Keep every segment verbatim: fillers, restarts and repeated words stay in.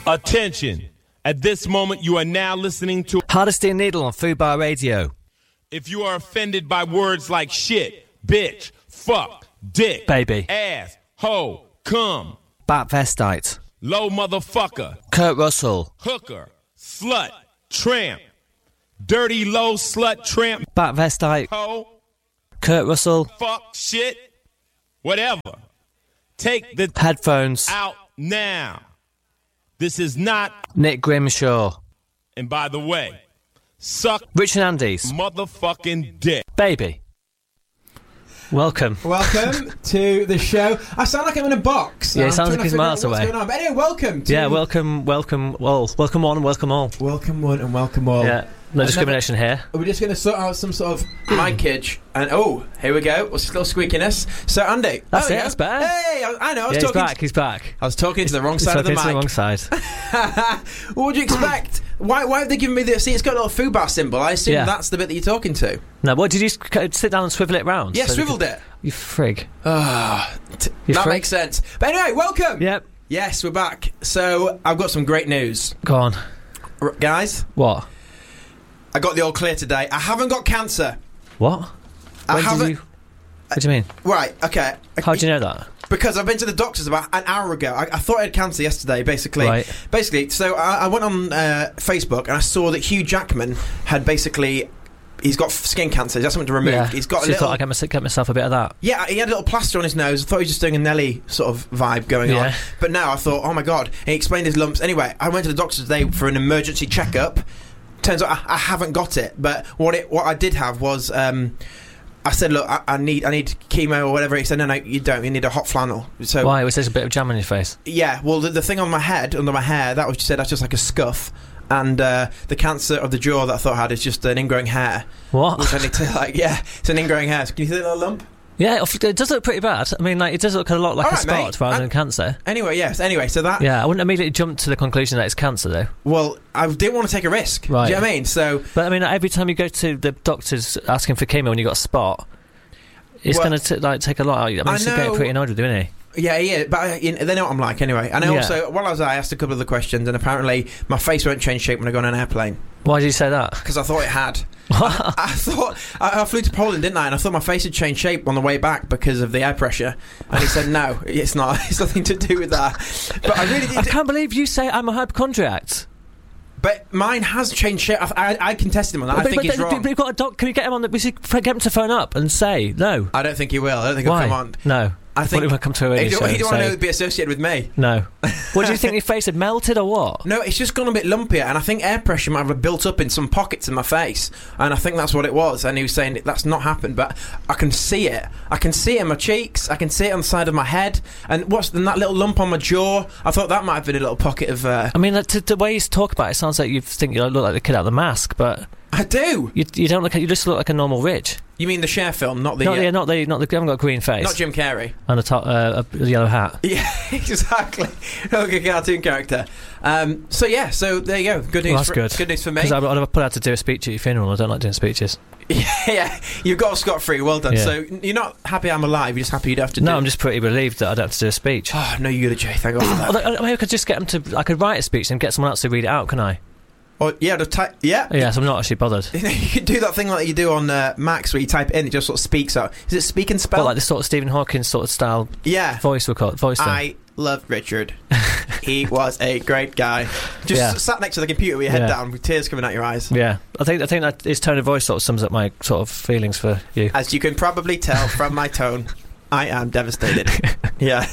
Attention. At this moment, you are now listening to Hardesty and Needle on Food Bar Radio. If you are offended by words like shit, bitch, fuck, dick, baby, ass, hoe, cum, bat vestite, low motherfucker, Kurt Russell, hooker, slut, tramp, dirty low slut tramp, bat vestite, hoe, Kurt Russell, fuck, shit, whatever. Take the headphones out now. This is not Nick Grimshaw. And by the way, suck Rich and Andy's motherfucking dick. Baby. Welcome. Welcome to the show. I sound like I'm in a box. Yeah, I'm it sounds like he's miles away. Going on. But anyway, welcome to... Yeah, welcome, welcome all. Welcome one and welcome all. Welcome one and welcome all. Yeah, no discrimination never, here. We're just going to sort out some sort of micage. And oh, here we go. What's this little squeakiness? So, Andy. That's oh, it, yeah. that's better. Hey, I, I know. I was yeah, talking he's back, he's back. I was talking to the wrong he's side of the mic. to the wrong side. What would you expect? Why, why have they given me the... See, it's got a little food bar symbol. I assume yeah. that's the bit that you're talking to. No, what, did you sit down and swivel it round? Yeah, so swiveled could, it. You frig. Ah, t- you that frig? makes sense. But anyway, welcome. Yep. Yes, we're back. So, I've got some great news. Go on. R- guys. What? I got the all clear today. I haven't got cancer. What? I when haven't. Did you, what do you mean? Right, okay. How do you know that? Because I've been to the doctors about an hour ago. I, I thought I had cancer yesterday, basically. Right. Basically, so I, I went on uh, Facebook and I saw that Hugh Jackman had basically... He's got skin cancer. He's got something to remove. Yeah. He's got so a little... thought I'd get, my, get myself a bit of that. Yeah, he had a little plaster on his nose. I thought he was just doing a Nelly sort of vibe going yeah. on. But now I thought, oh my God. And he explained his lumps. Anyway, I went to the doctor today for an emergency checkup. Turns out I, I haven't got it. But what it what I did have was... Um, I said, look, I, I need I need chemo or whatever. He said, no, no, you don't. You need a hot flannel. So why? Was there a bit of jam on your face? Yeah, well, the, the thing on my head, under my hair, that was just said that's just like a scuff. And uh, the cancer of the jaw that I thought I had is just an ingrowing hair. What? Which I need to, like, yeah, it's an ingrowing hair. So can you see that little lump? Yeah, it does look pretty bad. I mean, like, it does look a lot like All a right, spot mate. rather I, than cancer. Anyway, yes, anyway, so that... Yeah, I wouldn't immediately jump to the conclusion that it's cancer, though. Well, I didn't want to take a risk. Right. Do you know what I mean? So... But, I mean, every time you go to the doctors asking for chemo when you got a spot... It's well, going to like take a lot out of you. I mean, he's getting pretty annoyed with you, isn't he? Yeah, yeah, but uh, you know, they know what I'm like anyway. And I yeah. also, while I was there, I asked a couple of the questions, and apparently my face won't change shape when I go on an airplane. Why did you say that? Because I thought it had. I, I thought I, I flew to Poland, didn't I? And I thought my face had changed shape on the way back because of the air pressure. And he said, no, it's not. It's nothing to do with that. But I really did. I can't believe you say I'm a hypochondriac. But mine has changed shape. I, I, I contested him on that. But, I think but, he's but, wrong. But you've got a doc. Can we get him on? The, we should get him to phone up and say no. I don't think he will. I don't think Why? he'll come on. No. I think he will come to a radio he show. He don't say, want to be associated with me. No. What do you think? Your face had melted or what? No, it's just gone a bit lumpier, and I think air pressure might have built up in some pockets in my face, and I think that's what it was. And he was saying that's not happened, but I can see it. I can see it in my cheeks. I can see it on the side of my head. And what's and that little lump on my jaw? I thought that might have been a little pocket of. Uh, I mean, the, the way you talk about it, it sounds like you think you look like the kid out of the mask, but. I do. You, you don't look. You just look like a normal Rich. You mean the Cher film, not the? Not, uh, yeah, not the. Not the. You haven't got a green face. Not Jim Carrey. And a, top, uh, a yellow hat. Yeah, exactly. Like a cartoon character. Um, so yeah, so there you go. Good news. Well, that's for, good. Good news for me. Because I'd have put out to do a speech at your funeral. I don't like doing speeches. Yeah, yeah. You've got scot free. Well done. Yeah. So you're not happy I'm alive. You're just happy you'd have to. No, do I'm just pretty relieved that I don't have to do a speech. Oh no, you're the J. Thank God for that. Although, I mean, I could just get them to. I could write a speech and get someone else to read it out. Can I? Oh, yeah, the ty- yeah. Yeah, so I'm not actually bothered. You could do that thing like you do on uh, Macs where you type it in, it just sort of speaks out. Is it speak and spell? Well, like this sort of Stephen Hawking sort of style yeah. voice we'll call it, voice thing. I love Richard. He was a great guy. Just yeah. sat next to the computer with your head yeah. down with tears coming out your eyes. Yeah. I think I think that his tone of voice sort of sums up my sort of feelings for you. As you can probably tell from my tone, I am devastated. Yeah.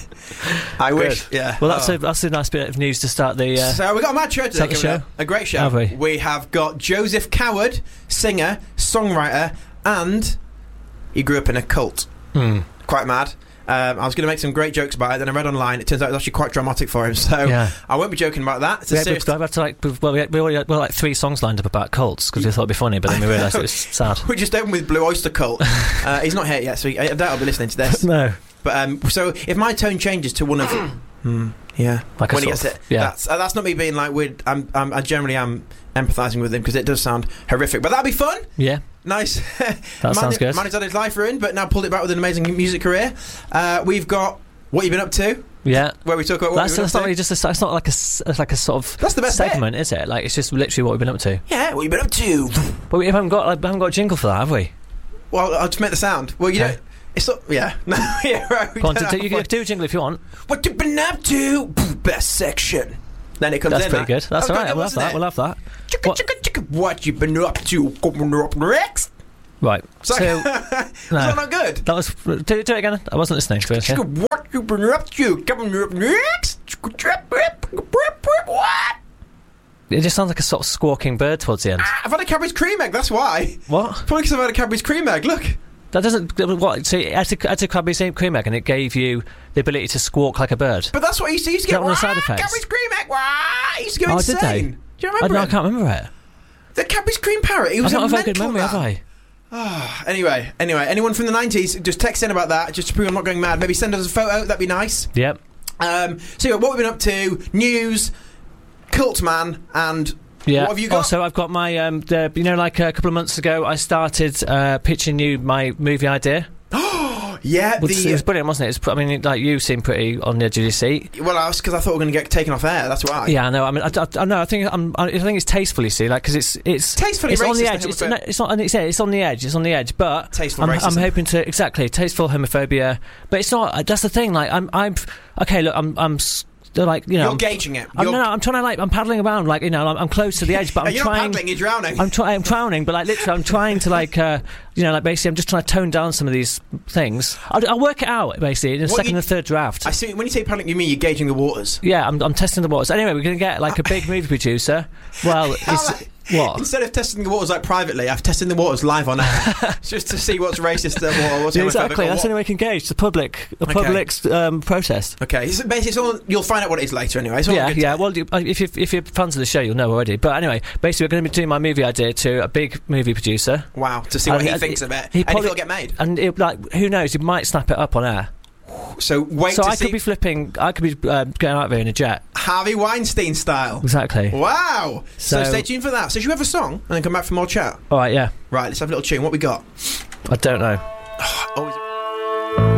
I Good. wish. Yeah. Well, that's oh. a that's a nice bit of news to start the. Uh, so we got a mad show today. the show? Up. A great show. Have we? We have got Joseph Coward, singer, songwriter, and he grew up in a cult. Hmm. Quite mad. Um, I was going to make some great jokes about it, then I read online. It turns out it's actually quite dramatic for him. So yeah. I won't be joking about that. It's a yeah, serious we have to like. Well, we had, we already had, well, like three songs lined up about cults because we thought it'd be funny, but then we realised it was sad. We just opened with Blue Oyster Cult. uh, he's not here yet, so he, I doubt I'll be listening to this. No. But um, so if my tone changes to one of, hmm, yeah, like when he gets of, it, yeah. that's uh, that's not me being like weird. I'm, I'm I generally am empathising with him because it does sound horrific, but that'd be fun. Yeah. Nice. That man, sounds good. Man has had his life ruined, but now pulled it back with an amazing music career. Uh, we've got what you've been up to. Yeah, where we talk about what that's, we've been that's up not to. really just a, it's not like a s- it's like a sort of That's the best segment, bit. is it? Like it's just literally what we've been up to. Yeah, what you been up to? But we haven't got like, we haven't got a jingle for that, have we? Well, I'll just make the sound. Well, you Okay. know, it's not. Yeah, no, yeah, right. we Go on, don't do, have you one. can do a jingle if you want. What you been up to? Best section. Then it comes That's in. pretty that. good. That's Oh, all right. good, We'll have wasn't that. it? We'll have that. Chicka, What- chicka, chicka. What you been up to? Coming up next. Right. So, So was no, that not good? that was do, do it again. I wasn't listening to it. Yeah. Chicka, what you been up to? Coming up next. Chicka, chicka, chicka, chicka, What? It just sounds like a sort of squawking bird towards the end. I've had a Cadbury's cream egg. That's why. What? Probably because I've had a Cadbury's cream egg. Look. That doesn't. What? So it had a, had a Cadbury's cream egg, and it gave you the ability to squawk like a bird. But that's what I used to, used to Is get. that one of the Wah, side effects? Cadbury's cream egg. Wah, I used to go Oh, insane. did they? Do you I, remember no, I it? can't remember it. The Cadbury's cream parrot. He was I've not a a very good mental memory, man. have I? Ah, anyway, anyway, anyone from the nineties, just text in about that, just to prove I'm not going mad. Maybe send us a photo, that'd be nice. Yep. Um, so, yeah, what we've been up to, news, Cult Man, and Yeah. what have you got? Also, I've got my. Um, the, you know, like a couple of months ago, I started uh, pitching you my movie idea. yeah, Well, it the, was brilliant, wasn't it? It's, pr- I mean, like you seem pretty on the edge of your seat. well, I was because I thought we were going to get taken off air. That's why. Yeah, I know. I mean, I, I, I know. I think I'm. I think it's tasteful. You see, like because it's it's Tastefully it's on the racist, edge. I It's, hope no, it- it's not. and It's, yeah, it's on the edge. It's on the edge. But Tasteful I'm, I'm racism. hoping to exactly tasteful homophobia. But it's not. That's the thing. Like I'm. I'm. Okay. Look. I'm. I'm. s- They're like you know. You're I'm, gauging it. I'm, You're, no, no, I'm trying to like. I'm paddling around. Like you know. I'm, I'm close to the edge, but I'm you're trying. not paddling, you're drowning. I'm trying. I'm drowning, but like literally, I'm trying to like, uh, you know, like basically, I'm just trying to tone down some of these things. I'll, I'll work it out basically in the What second you- and third draft. I see. When you say paddling, you mean you're gauging the waters. Yeah, I'm, I'm testing the waters. Anyway, we're going to get like a big movie producer. Well, it's, what? Instead of testing the waters like privately, I've tested the waters live on air, just to see what's racist or what's Yeah, homophobic exactly. or That's what- the only way we can gauge the public, the Okay. public's um, protest. Okay, so basically, it's all, you'll find out what it is later anyway. It's all Yeah, good yeah. Well, you, uh, if you if you're fans of the show, you'll know already. But anyway, basically, we're going to be doing my movie idea to a big movie producer, Wow, to see what And he he- thinks of it, he and if probably- it'll get made. and it, like who knows, he might snap it up on air. So wait So to I see could be flipping. I could be um, going out of here in a jet. Harvey Weinstein style. Exactly. Wow. So, So- stay tuned for that. So should we have a song and then come back for more chat? All right. Yeah. Right, let's have a little tune. What we got? I don't know.